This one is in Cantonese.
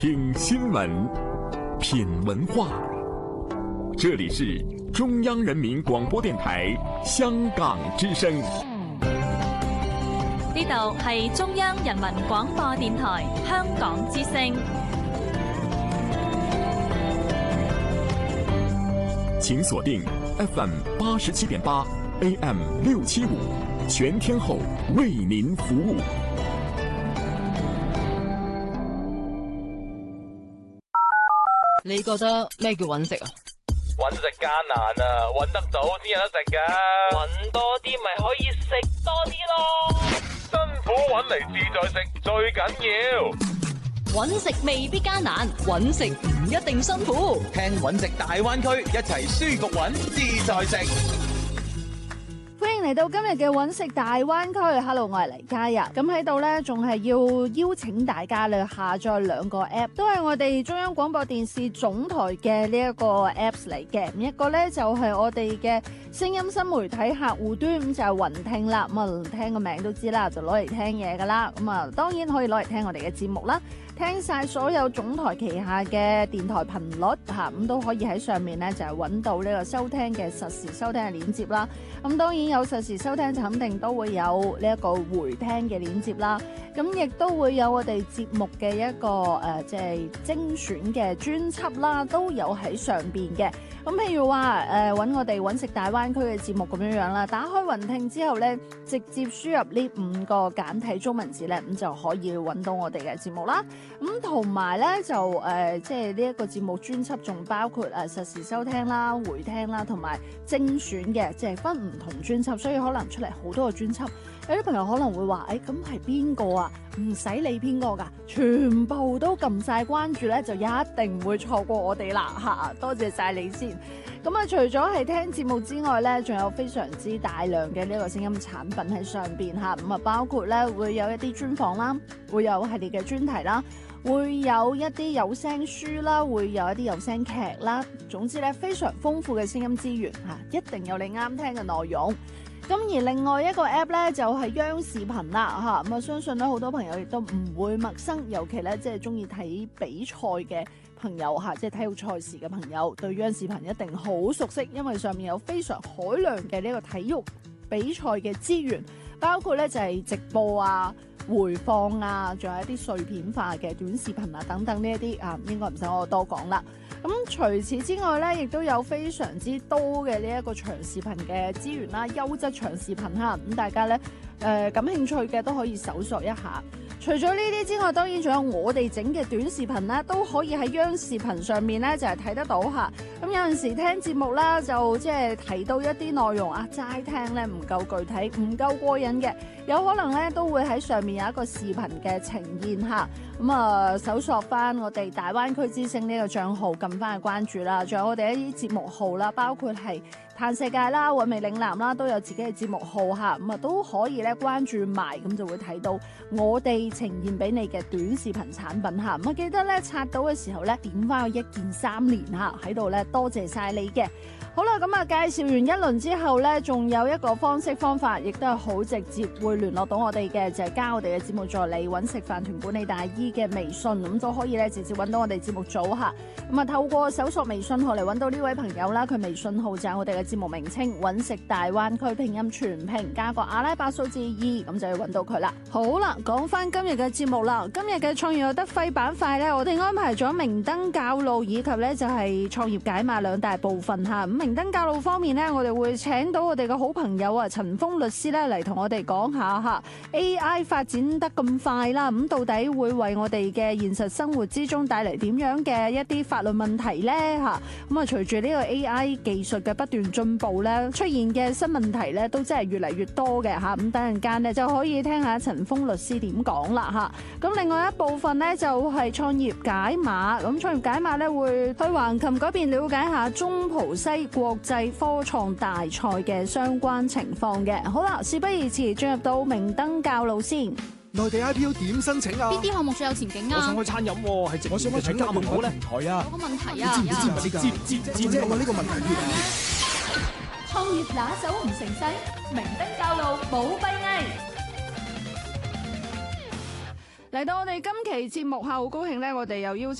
听新闻，品文化，这里是中央人民廣播電台香港之聲。 呢度係中央人民廣播電台香港之聲。 請鎖定 FM 87.8 AM 675，全天候為您服務。 你覺得咩叫揾食啊？ 揾食艱難啊，揾得到先有得食噶。揾多啲咪可以食多啲咯。辛苦揾嚟自在食最緊要。 揾食未必艱難，揾食唔一定辛苦。 聽揾食大灣區，一齊舒服揾自在食。 歡迎嚟到今日嘅揾食大灣區 ，Hello， 我係黎嘉日。咁喺度呢，仲係要邀請大家咧下載兩個 app， 都係我哋中央廣播電視總台嘅呢一個 apps 嚟嘅。一個呢，就係我哋嘅聲音新媒體客戶端，咁就係雲聽啦。咁啊，聽個名都知啦，就攞嚟聽嘢噶啦。咁啊，當然可以攞嚟聽我哋嘅節目啦。聽晒所有總台旗下嘅電台頻率嚇，咁都可以喺上面咧就係揾到呢個收聽嘅實時收聽嘅鏈接啦。咁當然有實時收聽就肯定都會有呢一個回聽嘅鏈接啦。咁亦都會有我哋節目嘅一個即係精選嘅專輯啦，都有喺上邊嘅。咁譬如話揾我哋揾食大灣區嘅節目咁樣樣啦，打開雲聽之後咧，直接輸入呢5個簡體中文字咧，咁就可以揾到我哋嘅節目啦。咁同埋咧就即係呢一個節目專輯仲包括實時收聽啦、回聽啦，同埋精選嘅，即係分唔同專輯，所以可能出嚟好多個專輯。有啲朋友可能會話，咁係邊個啊？唔使理邊個㗎，全部都撳晒關注咧，就一定唔會錯過我哋啦嚇！多謝晒你先。咁啊，除咗係聽節目之外咧，仲有非常之大量嘅呢個聲音產品喺上邊嚇。咁啊，包括咧會有一啲專訪啦，會有系列嘅專題啦，會有一啲有聲書啦，會有一啲有聲劇啦。總之咧，非常豐富嘅聲音資源嚇，一定有你啱聽嘅內容。咁而另外一個 app 咧就係央視頻啦嚇，咁啊相信咧好多朋友亦都唔會陌生，尤其咧即係中意睇比賽嘅朋友嚇，即係體育賽事嘅朋友，對央視頻一定好熟悉，因為上面有非常海量嘅呢個體育比賽嘅資源，包括咧就係直播啊、回放啊，仲有一啲碎片化嘅短視頻啊等等呢一啲啊，應該唔使我多講啦。咁除此之外咧，亦都有非常之多嘅呢一個長視頻嘅資源啦，優質長視頻嚇，咁大家咧感興趣嘅都可以搜索一下。除咗呢啲之外，當然仲有我哋整嘅短視頻啦，都可以喺央視頻上面咧就係睇得到嚇。咁有陣時聽節目啦，就即係提到一啲內容啊，齋聽咧唔夠具體，唔夠過癮嘅，有可能咧都會喺上面有一個視頻嘅呈現嚇。咁啊，搜索翻我哋大灣區之聲呢個帳號，撳翻去關注啦。仲有我哋一啲節目號啦，包括係嘆世界啦、韻味嶺南啦，都有自己嘅節目號嚇。咁啊都可以咧關注埋，咁就會睇到我哋呈現俾你嘅短視頻產品嚇。咁啊記得咧刷到嘅時候咧點翻個1鍵3連嚇喺度咧，多謝晒你嘅。好啦，咁啊介紹完一輪之後咧，仲有一個方法，亦都係好直接會聯絡到我哋嘅，就係加我哋嘅節目助理揾食飯團管理大姨嘅微信，咁都可以咧直接揾到我哋節目組嚇。咁啊透過搜索微信號嚟揾到呢位朋友啦，佢微信號就係我哋嘅節目名稱揾食大灣區拼音全拼加個阿拉伯數字2，咁就要揾到佢啦。好啦，講翻今日嘅節目啦，今日嘅創業有得揮板塊咧，我哋安排咗明燈教路以及咧就係創業解碼兩大部分嚇。明燈教路方面咧，我哋會請到我哋嘅好朋友啊陳鋒律師咧嚟同我哋講下嚇 AI 發展得咁快啦，咁到底會為我哋嘅現實生活之中帶嚟點樣嘅一啲法律問題咧嚇？咁啊隨住呢個 AI 技術嘅不斷進步咧，出現嘅新問題咧都真係越嚟越多嘅嚇。咁等陣間咧就可以聽下陳鋒律師點講啦嚇。咁另外一部分咧就係創業解碼，咁創業解碼咧會去橫琴嗰邊了解下中葡西國際科創大賽嘅相關情況嘅。好啦，事不宜遲，進入到明燈教路先。 內地 IPO 點申請啊？ 邊啲項目最有前景啊？ 我想開餐飲喎，係我想開請加盟好咧。台啊！ 有個問題啊！ 知唔知呢個？知我呢個問題創業拿手唔成勢，明燈教路冇閉翳。 嚟到我哋今期節目下，好高興咧，我哋又邀請